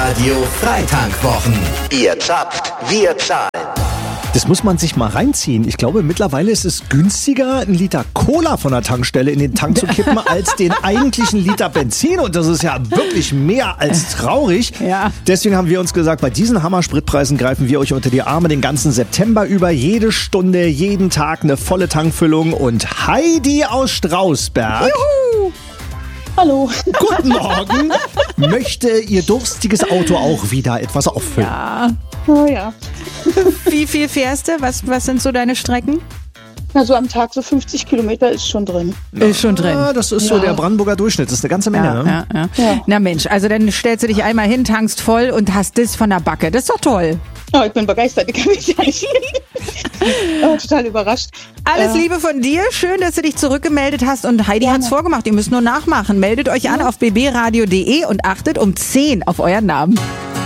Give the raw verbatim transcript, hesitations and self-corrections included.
Radio Freitankwwochen. Ihr zapft, wir zahlen. Das muss man sich mal reinziehen. Ich glaube, mittlerweile ist es günstiger, einen Liter Cola von der Tankstelle in den Tank zu kippen, als den eigentlichen Liter Benzin. Und das ist ja wirklich mehr als traurig. Ja. Deswegen haben wir uns gesagt, bei diesen Hammer-Spritpreisen greifen wir euch unter die Arme den ganzen September über. Jede Stunde, jeden Tag eine volle Tankfüllung. Und Heidi aus Strausberg. Juhu! Hallo. Guten Morgen. Möchte Ihr durstiges Auto auch wieder etwas auffüllen? Ja. Oh ja. Wie viel fährst du? Was, was sind so deine Strecken? Also am Tag so fünfzig Kilometer ist schon drin. Ist schon drin. Ja, das ist Ja. so der Brandenburger Durchschnitt. Das ist eine ganze Menge. Ja, ne? ja, ja. Ja. Na Mensch, also dann stellst du dich einmal hin, tankst voll und hast das von der Backe. Das ist doch toll. Oh, ich bin begeistert, ich kann mich gar nicht. Oh, total überrascht. Alles Äh, Liebe von dir. Schön, dass du dich zurückgemeldet hast. Und Heidi hat's vorgemacht. Ihr müsst nur nachmachen. Meldet euch an auf b b radio punkt d e und achtet um zehn auf euren Namen.